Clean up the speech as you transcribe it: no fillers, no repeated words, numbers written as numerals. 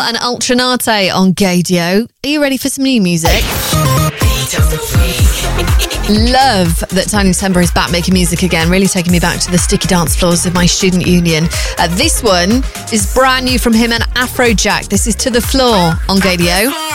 and Ultranate on Gaydio. Are you ready for some new music? Love that Tiny September is back making music again, really taking me back to the sticky dance floors of my student union. This one is brand new from him and Afrojack. This is To The Floor on Gaydio.